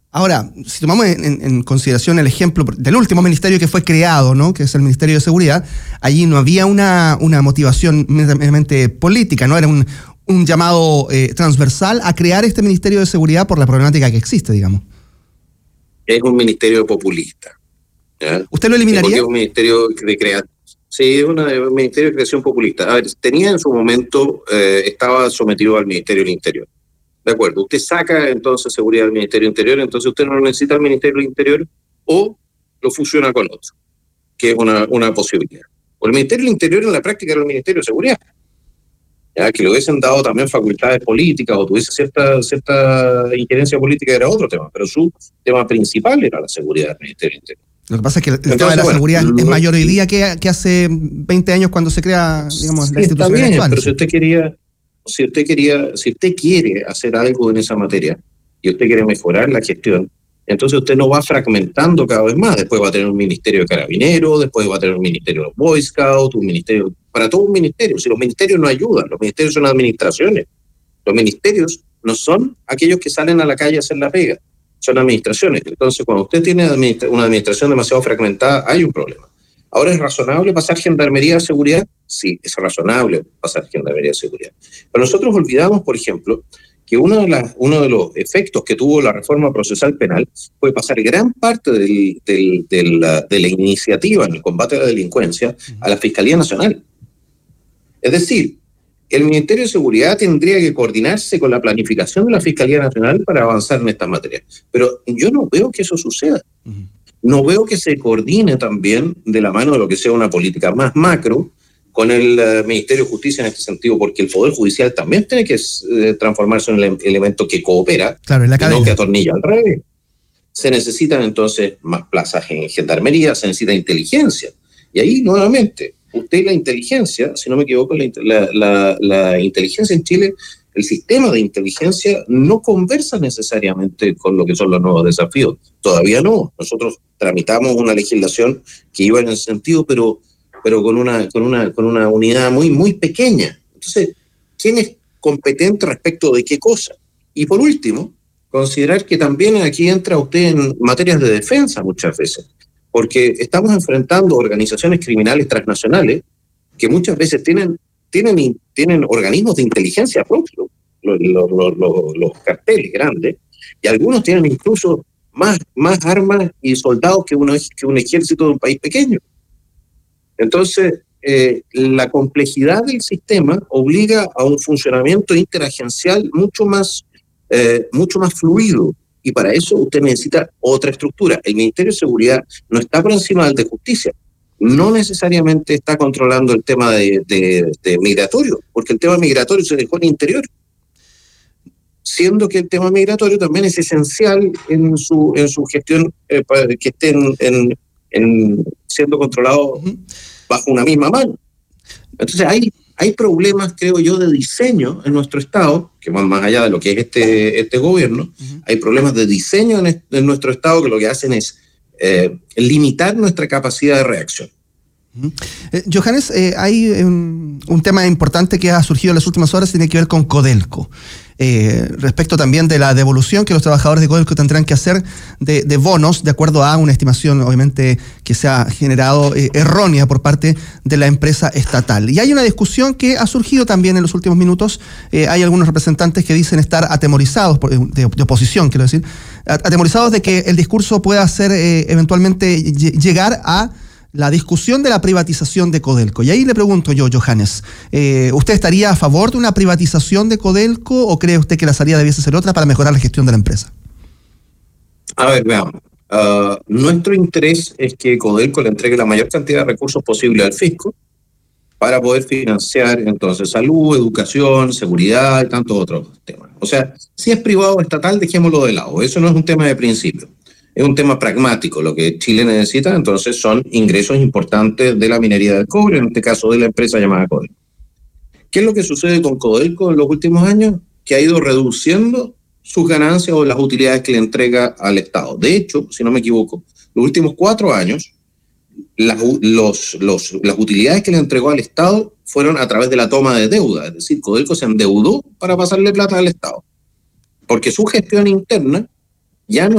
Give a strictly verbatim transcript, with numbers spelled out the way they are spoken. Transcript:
Ahora, si tomamos en, en consideración el ejemplo del último ministerio que fue creado, ¿no?, que es el Ministerio de Seguridad, allí no había una, una motivación meramente política, ¿no? Era un, un llamado eh, transversal a crear este Ministerio de Seguridad por la problemática que existe, digamos. Es un ministerio populista, ¿ya? ¿Usted lo eliminaría? Porque es un ministerio de creación. Sí, es una, un ministerio de creación populista. A ver, tenía en su momento, eh, estaba sometido al Ministerio del Interior. De acuerdo, usted saca entonces seguridad del Ministerio del Interior, entonces usted no necesita el Ministerio del Interior o lo fusiona con otro, que es una, una posibilidad. O el Ministerio del Interior en la práctica era el Ministerio de Seguridad, ya que le hubiesen dado también facultades políticas o tuviese cierta, cierta injerencia política era otro tema, pero su tema principal era la seguridad del Ministerio del Interior. Lo que pasa es que el Entonces, tema de la bueno, seguridad no, es mayor hoy día que, que hace veinte años cuando se crea, digamos, sí, la institución está bien, actual. pero si usted quería... Si usted quería, si usted quiere hacer algo en esa materia y usted quiere mejorar la gestión, entonces usted no va fragmentando cada vez más. Después va a tener un ministerio de carabineros, después va a tener un ministerio de Boy Scout, un ministerio, para todo un ministerio. Si los ministerios no ayudan, los ministerios son administraciones. Los ministerios no son aquellos que salen a la calle a hacer la pega, son administraciones. Entonces, cuando usted tiene administra- una administración demasiado fragmentada, hay un problema. Ahora, ¿es razonable pasar gendarmería de seguridad? Sí, es razonable pasar gendarmería de seguridad. Pero nosotros olvidamos, por ejemplo, que uno de, las, uno de los efectos que tuvo la reforma procesal penal fue pasar gran parte del, del, del, de la iniciativa en el combate a la delincuencia a la Fiscalía Nacional. Es decir, el Ministerio de Seguridad tendría que coordinarse con la planificación de la Fiscalía Nacional para avanzar en estas materias. Pero yo no veo que eso suceda. Uh-huh. No veo que se coordine también de la mano de lo que sea una política más macro con el uh, Ministerio de Justicia en este sentido, porque el Poder Judicial también tiene que uh, transformarse en el elemento que coopera, claro, en la y no que atornilla al revés. Se necesitan entonces más plazas en gendarmería, se necesita inteligencia. Y ahí, nuevamente, usted y la inteligencia, si no me equivoco, la, la, la, la inteligencia en Chile, el sistema de inteligencia no conversa necesariamente con lo que son los nuevos desafíos. Todavía no. Nosotros tramitamos una legislación que iba en ese sentido, pero, pero con, una, con, una, con una unidad muy, muy pequeña. Entonces, ¿quién es competente respecto de qué cosa? Y por último, considerar que también aquí entra usted en materias de defensa muchas veces, porque estamos enfrentando organizaciones criminales transnacionales que muchas veces tienen Tienen, tienen organismos de inteligencia propios, los, los, los, los carteles grandes, y algunos tienen incluso más, más armas y soldados que, uno, que un ejército de un país pequeño. Entonces, eh, la complejidad del sistema obliga a un funcionamiento interagencial mucho más, eh, mucho más fluido, y para eso usted necesita otra estructura. El Ministerio de Seguridad no está por encima del de Justicia. No necesariamente está controlando el tema de, de, de migratorio, porque el tema migratorio se dejó en el interior, siendo que el tema migratorio también es esencial en su, en su gestión, eh, para que esté en, en, en siendo controlado bajo una misma mano. Entonces hay, hay problemas, creo yo, de diseño en nuestro Estado, que van más allá de lo que es este, este gobierno. Uh-huh. Hay problemas de diseño en, este, en nuestro Estado que lo que hacen es Eh, limitar nuestra capacidad de reacción. Uh-huh. Eh, Johannes, eh, hay un, un tema importante que ha surgido en las últimas horas, tiene que ver con Codelco. Eh, respecto también de la devolución que los trabajadores de Codelco tendrán que hacer de, de bonos, de acuerdo a una estimación, obviamente, que se ha generado eh, errónea por parte de la empresa estatal. Y hay una discusión que ha surgido también en los últimos minutos. Eh, hay algunos representantes que dicen estar atemorizados, por, de, de oposición, quiero decir, atemorizados de que el discurso pueda hacer eh, eventualmente llegar a la discusión de la privatización de Codelco. Y ahí le pregunto yo, Johannes, eh, ¿usted estaría a favor de una privatización de Codelco o cree usted que la salida debiese ser otra para mejorar la gestión de la empresa? A ver, veamos. Uh, nuestro interés es que Codelco le entregue la mayor cantidad de recursos posible al fisco para poder financiar entonces salud, educación, seguridad y tantos otros temas. O sea, si es privado o estatal, dejémoslo de lado. Eso no es un tema de principio. Es un tema pragmático. Lo que Chile necesita entonces son ingresos importantes de la minería del cobre, en este caso de la empresa llamada Codelco. ¿Qué es lo que sucede con Codelco en los últimos años? Que ha ido reduciendo sus ganancias o las utilidades que le entrega al Estado. De hecho, si no me equivoco, los últimos cuatro años, las, los, los, las utilidades que le entregó al Estado fueron a través de la toma de deuda. Es decir, Codelco se endeudó para pasarle plata al Estado. Porque su gestión interna ya no